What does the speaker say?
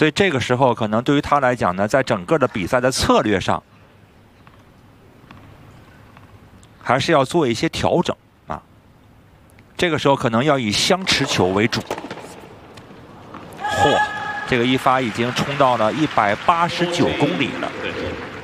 所以这个时候可能对于他来讲呢，在整个的比赛的策略上，还是要做一些调整啊。这个时候可能要以相持球为主。嚯，这个一发已经冲到了189公里了。